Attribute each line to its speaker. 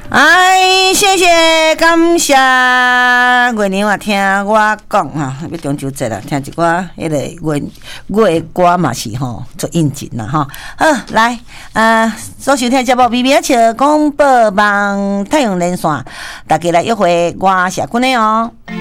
Speaker 1: 哎，谢谢感谢月娘啊，听我讲哈，要中秋节啦，听一寡迄个月歌嘛是吼做应景啦哈。好，来，所收听节目《微微笑广播网太阳连线，大家来约会，我是君的哦。